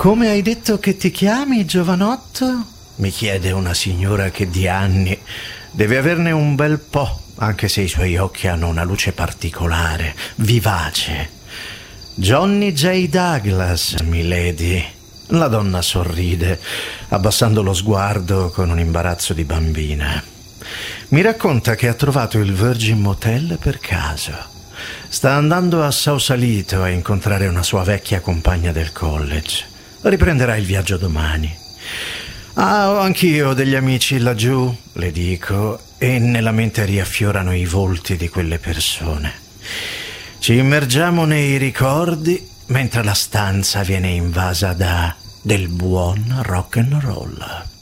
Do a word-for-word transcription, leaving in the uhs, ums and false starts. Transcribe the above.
Come hai detto che ti chiami, giovanotto? Mi chiede una signora che di anni deve averne un bel po', anche se i suoi occhi hanno una luce particolare, vivace. Johnny J. Douglas, milady. La donna sorride, abbassando lo sguardo con un imbarazzo di bambina. Mi racconta che ha trovato il Virgin Motel per caso. Sta andando a Sausalito a incontrare una sua vecchia compagna del college. Riprenderà il viaggio domani. Ah, ho anch'io degli amici laggiù, le dico, e nella mente riaffiorano i volti di quelle persone. Ci immergiamo nei ricordi mentre la stanza viene invasa da del buon rock and roll.